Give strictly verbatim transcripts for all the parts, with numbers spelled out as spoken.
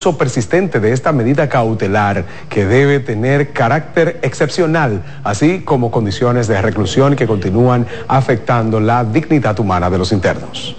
uso persistente de esta medida cautelar que debe tener carácter excepcional, así como condiciones de reclusión que continúan afectando la dignidad humana de los internos.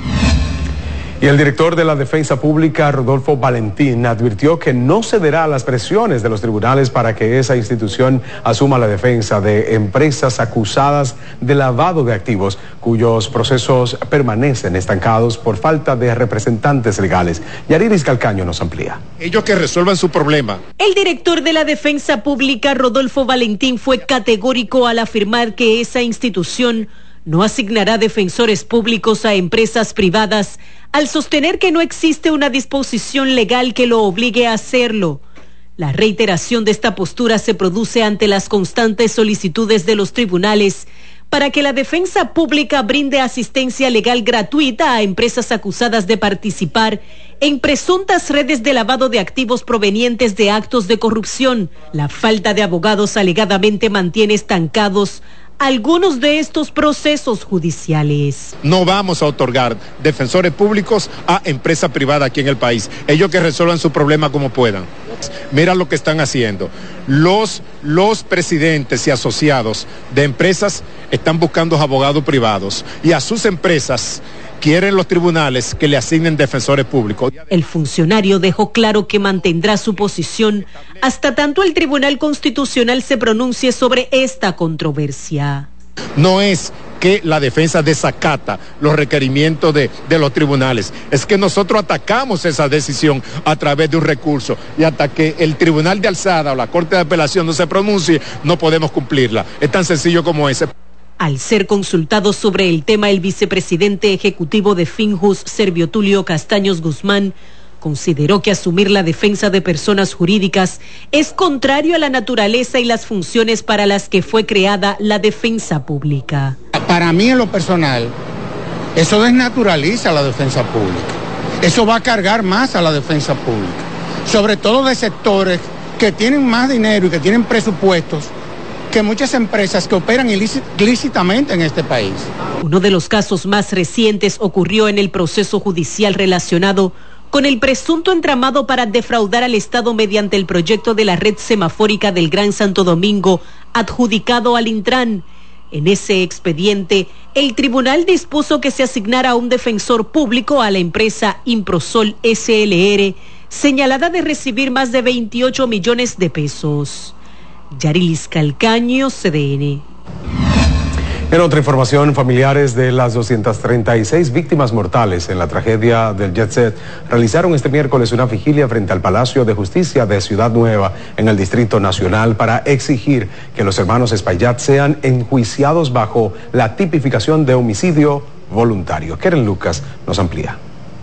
Y el director de la Defensa Pública, Rodolfo Valentín, advirtió que no cederá a las presiones de los tribunales para que esa institución asuma la defensa de empresas acusadas de lavado de activos, cuyos procesos permanecen estancados por falta de representantes legales. Yarilis Calcaño nos amplía. Ellos que resuelvan su problema. El director de la Defensa Pública, Rodolfo Valentín, fue categórico al afirmar que esa institución no asignará defensores públicos a empresas privadas, al sostener que no existe una disposición legal que lo obligue a hacerlo. La reiteración de esta postura se produce ante las constantes solicitudes de los tribunales para que la defensa pública brinde asistencia legal gratuita a empresas acusadas de participar en presuntas redes de lavado de activos provenientes de actos de corrupción. La falta de abogados alegadamente mantiene estancados algunos de estos procesos judiciales. No vamos a otorgar defensores públicos a empresas privadas aquí en el país. Ellos que resuelvan su problema como puedan. Mira lo que están haciendo. Los, los presidentes y asociados de empresas están buscando abogados privados y a sus empresas quieren los tribunales que le asignen defensores públicos. El funcionario dejó claro que mantendrá su posición hasta tanto el Tribunal Constitucional se pronuncie sobre esta controversia. No es que la defensa desacata los requerimientos de, de los tribunales, es que nosotros atacamos esa decisión a través de un recurso y hasta que el Tribunal de Alzada o la Corte de Apelación no se pronuncie, no podemos cumplirla. Es tan sencillo como ese. Al ser consultado sobre el tema, el vicepresidente ejecutivo de Finjus, Servio Tulio Castaños Guzmán, consideró que asumir la defensa de personas jurídicas es contrario a la naturaleza y las funciones para las que fue creada la defensa pública. Para mí, en lo personal, eso desnaturaliza la defensa pública. Eso va a cargar más a la defensa pública, sobre todo de sectores que tienen más dinero y que tienen presupuestos que muchas empresas que operan ilícitamente en este país. Uno de los casos más recientes ocurrió en el proceso judicial relacionado con el presunto entramado para defraudar al Estado mediante el proyecto de la red semafórica del Gran Santo Domingo, adjudicado al Intran. En ese expediente, el tribunal dispuso que se asignara un defensor público a la empresa Improsol S L R, señalada de recibir más de veintiocho millones de pesos. Yarilis Calcaño, C D N. En otra información, familiares de las doscientas treinta y seis víctimas mortales en la tragedia del Jet Set realizaron este miércoles una vigilia frente al Palacio de Justicia de Ciudad Nueva en el Distrito Nacional para exigir que los hermanos Espaillat sean enjuiciados bajo la tipificación de homicidio voluntario. Keren Lucas nos amplía.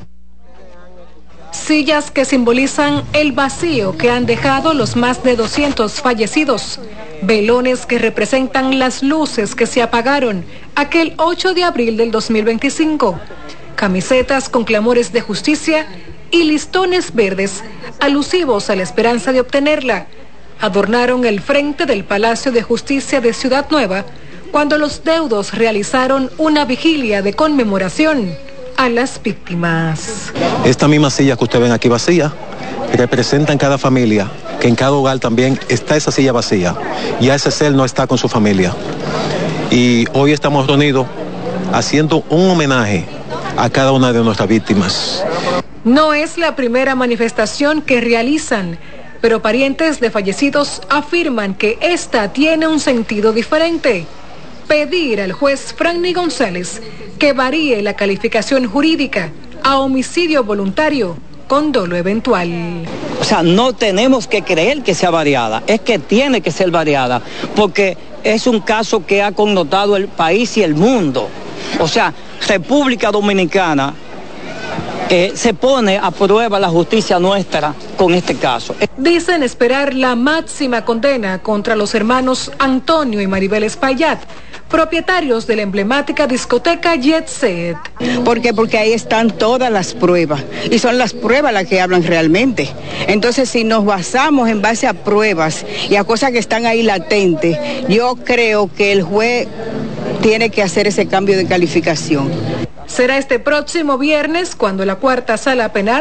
Sillas que simbolizan el vacío que han dejado los más de doscientos fallecidos. Velones que representan las luces que se apagaron aquel ocho de abril del dos mil veinticinco. Camisetas con clamores de justicia y listones verdes, alusivos a la esperanza de obtenerla, adornaron el frente del Palacio de Justicia de Ciudad Nueva cuando los deudos realizaron una vigilia de conmemoración a las víctimas. Esta misma silla que ustedes ven aquí vacía representa en cada familia que en cada hogar también está esa silla vacía y ese ser no está con su familia. Y hoy estamos reunidos haciendo un homenaje a cada una de nuestras víctimas. No es la primera manifestación que realizan, pero parientes de fallecidos afirman que esta tiene un sentido diferente. Pedir al juez Franny González que varíe la calificación jurídica a homicidio voluntario con dolo eventual. O sea, no tenemos que creer que sea variada, es que tiene que ser variada, porque es un caso que ha connotado el país y el mundo. O sea, República Dominicana eh, se pone a prueba la justicia nuestra con este caso. Dicen esperar la máxima condena contra los hermanos Antonio y Maribel Espaillat, propietarios de la emblemática discoteca Jet Set. ¿Por qué? Porque ahí están todas las pruebas y son las pruebas las que hablan realmente. Entonces, si nos basamos en base a pruebas y a cosas que están ahí latentes, yo creo que el juez tiene que hacer ese cambio de calificación. Será este próximo viernes cuando la cuarta sala penal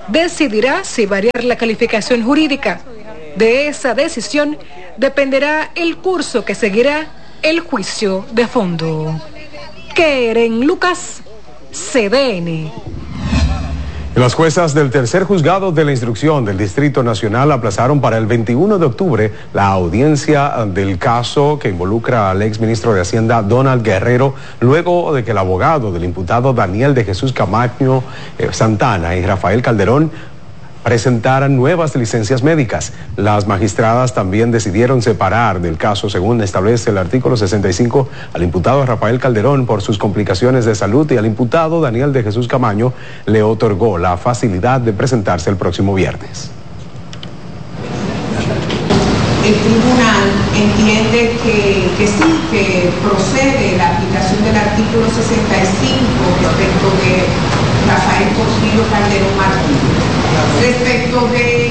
decidirá si variar la calificación jurídica. De esa decisión dependerá el curso que seguirá el juicio de fondo. Keren Lucas, C D N. Las juezas del tercer juzgado de la instrucción del Distrito Nacional aplazaron para el veintiuno de octubre la audiencia del caso que involucra al exministro de Hacienda Donald Guerrero, luego de que el abogado del imputado Daniel de Jesús Camaño eh, Santana y Rafael Calderón presentaran nuevas licencias médicas. Las magistradas también decidieron separar del caso, según establece el artículo sesenta y cinco, al imputado Rafael Calderón por sus complicaciones de salud, y al imputado Daniel de Jesús Camaño le otorgó la facilidad de presentarse el próximo viernes. El tribunal entiende que, que sí, que procede la aplicación del artículo sesenta y cinco respecto de Rafael Porfirio Calderón Martínez. Respecto de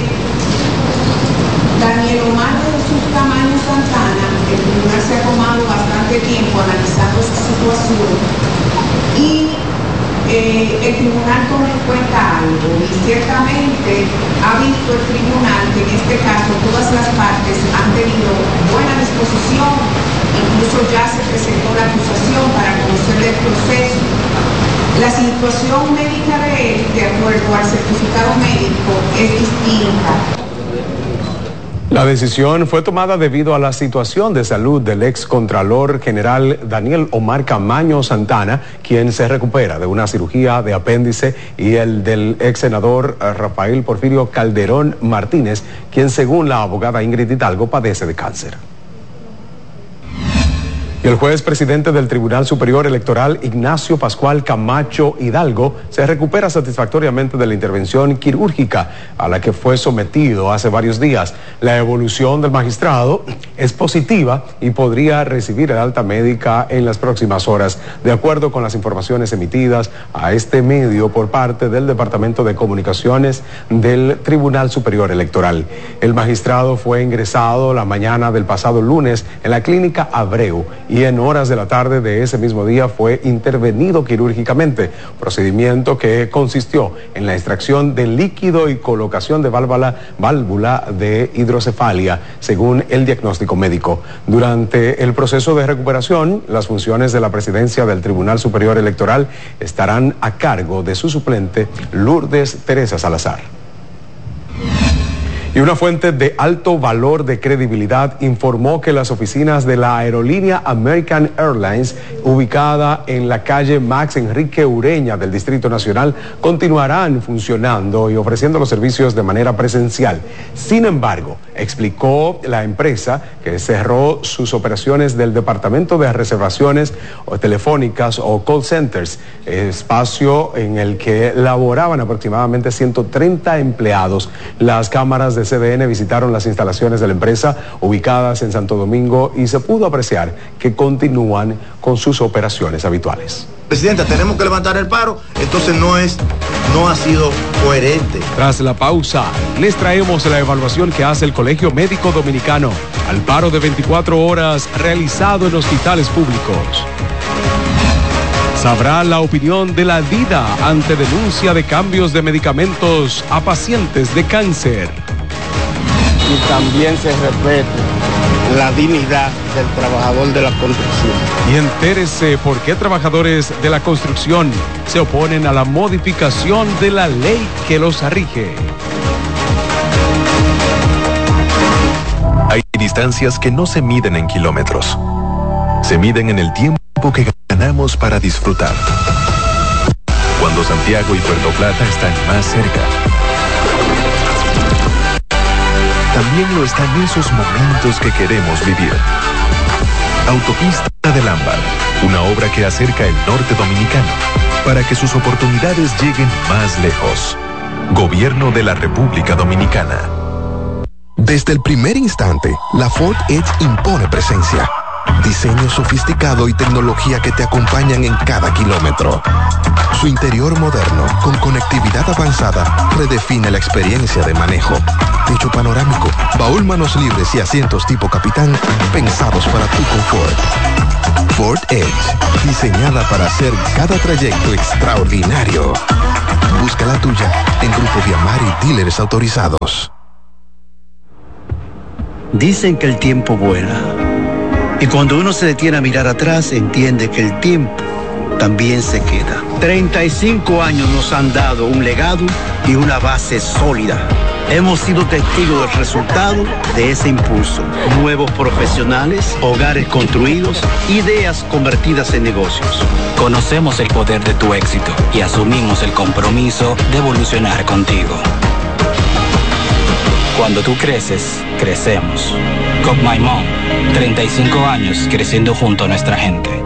Daniel Omar de Jesús Camaño Santana, el tribunal se ha tomado bastante tiempo analizando su situación y eh, el tribunal toma en cuenta algo, y ciertamente ha visto el tribunal que en este caso todas las partes han tenido buena disposición, incluso ya se presentó la acusación para conocer el proceso. La situación médica de él, de acuerdo al certificado médico, es distinta. La decisión fue tomada debido a la situación de salud del ex contralor general Daniel Omar Camaño Santana, quien se recupera de una cirugía de apéndice, y el del ex senador Rafael Porfirio Calderón Martínez, quien según la abogada Ingrid Hidalgo padece de cáncer. Y el juez presidente del Tribunal Superior Electoral, Ignacio Pascual Camacho Hidalgo, se recupera satisfactoriamente de la intervención quirúrgica a la que fue sometido hace varios días. La evolución del magistrado es positiva y podría recibir el alta médica en las próximas horas, de acuerdo con las informaciones emitidas a este medio por parte del Departamento de Comunicaciones del Tribunal Superior Electoral. El magistrado fue ingresado la mañana del pasado lunes en la Clínica Abreu, y en horas de la tarde de ese mismo día fue intervenido quirúrgicamente, procedimiento que consistió en la extracción de líquido y colocación de válvula, válvula de hidrocefalia, según el diagnóstico médico. Durante el proceso de recuperación, las funciones de la presidencia del Tribunal Superior Electoral estarán a cargo de su suplente, Lourdes Teresa Salazar. Y una fuente de alto valor de credibilidad informó que las oficinas de la aerolínea American Airlines, ubicada en la calle Max Enrique Ureña del Distrito Nacional, continuarán funcionando y ofreciendo los servicios de manera presencial. Sin embargo, explicó la empresa que cerró sus operaciones del Departamento de Reservaciones o telefónicas o call centers, espacio en el que laboraban aproximadamente ciento treinta empleados. Las cámaras de C D N visitaron las instalaciones de la empresa ubicadas en Santo Domingo y se pudo apreciar que continúan con sus operaciones habituales. Presidenta, tenemos que levantar el paro, entonces no es, no ha sido coherente. Tras la pausa, les traemos la evaluación que hace el Colegio Médico Dominicano al paro de veinticuatro horas realizado en hospitales públicos. Sabrá la opinión de la DIDA ante denuncia de cambios de medicamentos a pacientes de cáncer. Y también se respete la dignidad del trabajador de la construcción. Y entérese por qué trabajadores de la construcción se oponen a la modificación de la ley que los rige. Hay distancias que no se miden en kilómetros. Se miden en el tiempo que ganamos para disfrutar. Cuando Santiago y Puerto Plata están más cerca. También lo están esos momentos que queremos vivir. Autopista del Ámbar, una obra que acerca el norte dominicano para que sus oportunidades lleguen más lejos. Gobierno de la República Dominicana. Desde el primer instante, la Ford Edge impone presencia. Diseño sofisticado y tecnología que te acompañan en cada kilómetro. Su interior moderno, con conectividad avanzada, redefine la experiencia de manejo. techo panorámico, baúl manos libres y asientos tipo capitán, pensados para tu confort. Ford Edge, diseñada para hacer cada trayecto extraordinario. Busca la tuya en Grupo Viamar y dealers autorizados. Dicen que el tiempo vuela. Y cuando uno se detiene a mirar atrás, entiende que el tiempo también se queda. treinta y cinco años nos han dado un legado y una base sólida. Hemos sido testigos del resultado de ese impulso. Nuevos profesionales, hogares construidos, ideas convertidas en negocios. Conocemos el poder de tu éxito y asumimos el compromiso de evolucionar contigo. Cuando tú creces, crecemos. Cop My Mom, treinta y cinco años creciendo junto a nuestra gente.